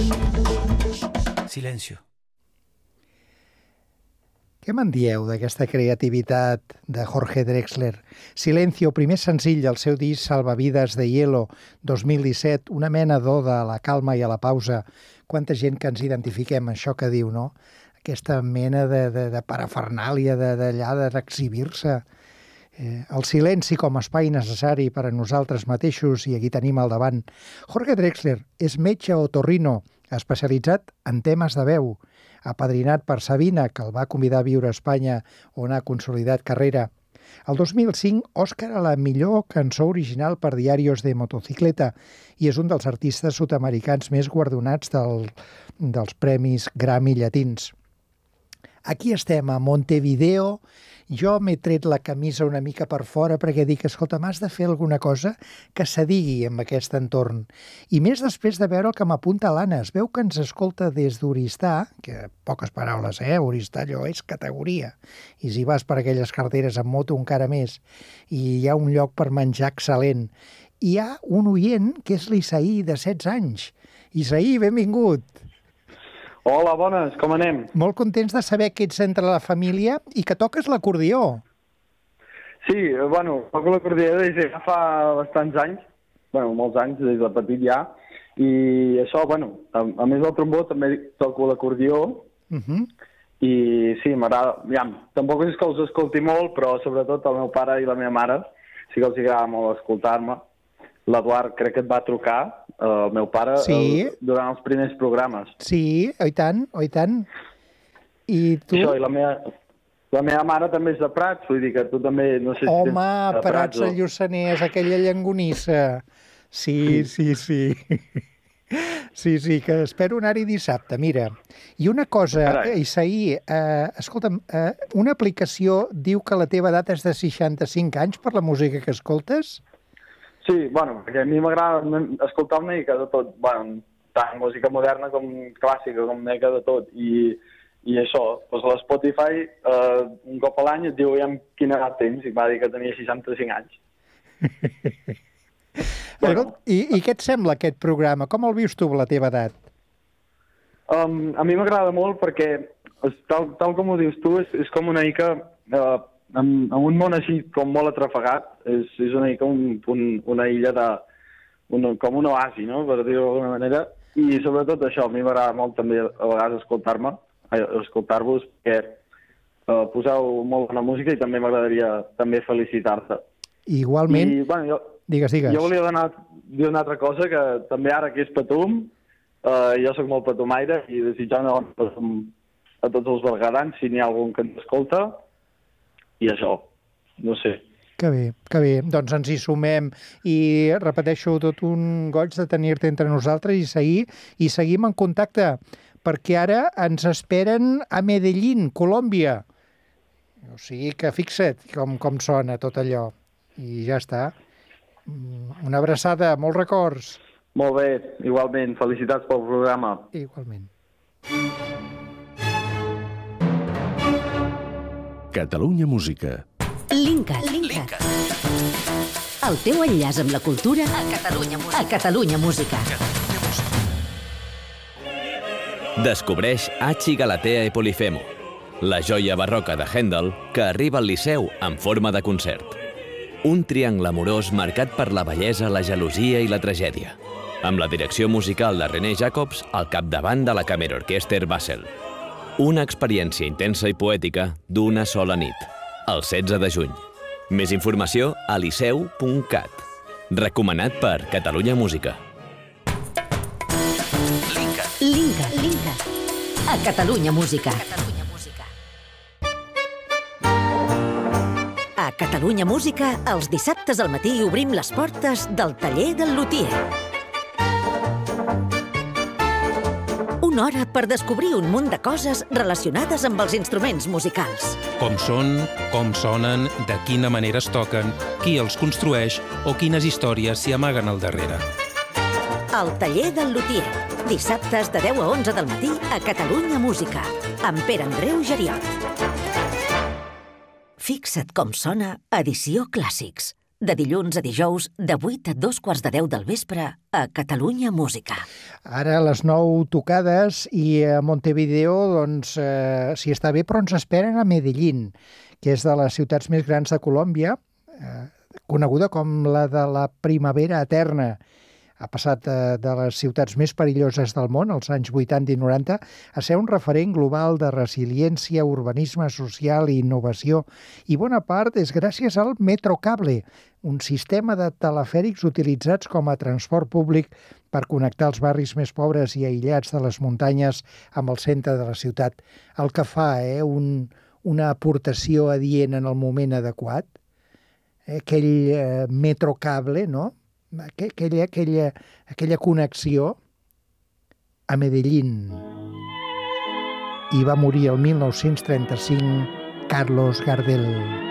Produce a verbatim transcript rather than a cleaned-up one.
Silencio. Què me'n dieu d'aquesta creativitat de Jorge Drexler? Silencio, primer senzill del seu disc Salvavidas de Hielo, dos mil disset, una mena d'oda a la calma i a la pausa. Quanta gent que ens identifiquem amb això que diu, no? Aquesta mena de, de, de parafernàlia d'allà, d'exhibir-se. Eh, el silenci com a espai necessari per a nosaltres mateixos, i aquí tenim al davant. Jorge Drexler és metge otorrino, especialitzat en temes de veu, apadrinat per Sabina, que el va convidar a viure a Espanya, on ha consolidat carrera. El dos mil cinc, Òscar a la millor cançó original per Diarios de Motocicleta, i és un dels artistes sud-americans més guardonats del, dels premis Grammy llatins. Aquí estem, a Montevideo. Jo m'he tret la camisa una mica per fora perquè dic, escolta, m'has de fer alguna cosa que se digui en aquest entorn. I més després de veure el que m'apunta l'Anna. Es veu que ens escolta des d'Oristà, que poques paraules, eh? Oristà, allò és categoria. I si vas per aquelles carreteres amb moto encara més. I hi ha un lloc per menjar excel·lent. Hi ha un oient que és l'Isaí, de setze anys. Isaí, benvingut. Hola, bones, com anem? Molt contents de saber que ets entre la família i que toques l'acordió. Sí, bueno, toco l'acordió des de fa bastants anys, bueno, molts anys, des de petit ja, i això, bueno, a, a més del trombó també toco l'acordió, uh -huh. i sí, m'agrada, ja, tampoc és que els escolti molt, però sobretot el meu pare i la meva mare sí que els agrada molt escoltar-me. L'Eduard crec que et va trucar, el meu pare, sí. el, durant els primers programes. Sí, oi tant, oi tant. I tu? Això, i la meva, la meva mare també és de Prats, vull dir que tu també, no sé si... Home, tens Prats, el Lluçanès, aquella llangonissa. Sí, sí, sí. Sí, sí, que espero anar-hi dissabte, mira. I una cosa, Isaí, eh, escolta'm, eh, una aplicació diu que la teva edat és de seixanta-cinc anys per la música que escoltes? Sí, bueno, perquè a mi m'agrada escoltar una mica de tot, bueno, tant música moderna com clàssica, com una mica de tot, i, i això, doncs a l'Spotify, eh, un cop a l'any et diu quina edat tens, i va dir que tenia seixanta-cinc anys. Bueno. I, I què et sembla aquest programa? Com el vius tu, la teva edat? Um, a mi m'agrada molt perquè, tal, tal com ho dius tu, és, és com una mica... Uh, En, en un món així com molt atrafegat, és, és una mica un, un, una illa de... Una, com un oasi, no?, per dir-ho d'alguna manera. I sobretot això, a mi m'agrada molt també a vegades escoltar-me, escoltar-vos, perquè eh, poseu molt bona música i també m'agradaria també felicitar-te. Igualment. I, bueno, jo, digues, digues. Jo volia donar, dir una altra cosa, que també ara que és Patum, eh, jo sóc molt patumaire i desitjar una bona Patum a tots els berguedans, si n'hi ha algun que ens escolta. I això, no sé. Que bé, que bé. Doncs ens hi sumem i repeteixo, tot un goig de tenir-te entre nosaltres i seguir i seguim en contacte, perquè ara ens esperen a Medellín, Colòmbia. O sigui que fixa't com, com sona tot allò. I ja està. Una abraçada, molts records. Molt bé, igualment. Felicitats pel programa. Igualment. Catalunya Música. Linkat. Linkat. El teu enllaç amb la cultura a Catalunya Música. A Catalunya Música. Descobreix Aci Galatea e Polifemo, la joia barroca de Händel que arriba al Liceu en forma de concert. Un triangle amorós marcat per la bellesa, la gelosia i la tragèdia, amb la direcció musical de René Jacobs al capdavant de la Kammerorchester Basel. Una experiència intensa i poètica d'una sola nit, el setze de juny. Més informació a liceu punt cat. Recomanat per Catalunya Música. Linkat. Linkat. Linkat. A Catalunya Música. A Catalunya Música, els dissabtes al matí obrim les portes del taller del luthier. Una hora per descobrir un munt de coses relacionades amb els instruments musicals. Com són, com sonen, de quina manera es toquen, qui els construeix o quines històries s'hi amaguen al darrere. El taller del luthier. Dissabtes de deu a onze del matí a Catalunya Música, amb Pere Andreu Geriot. Fixa't com sona Edició Clàssics, de dilluns a dijous, de vuit a dos quarts de deu del vespre, a Catalunya Música. Ara a les nou tocades i a Montevideo, doncs, eh, si està bé, però ens esperen a Medellín, que és de les ciutats més grans de Colòmbia, eh, coneguda com la de la primavera eterna. Ha passat de, de les ciutats més perilloses del món, als anys vuitanta i noranta, a ser un referent global de resiliència, urbanisme social i innovació. I bona part és gràcies al Metrocable, un sistema de telefèrics utilitzats com a transport públic per connectar els barris més pobres i aïllats de les muntanyes amb el centre de la ciutat. El que fa eh, un, una aportació adient en el moment adequat, eh, aquell eh, Metrocable, no?, Aquella, aquella, aquella connexió a Medellín. I va morir el mil nou-cents trenta-cinc Carlos Gardel.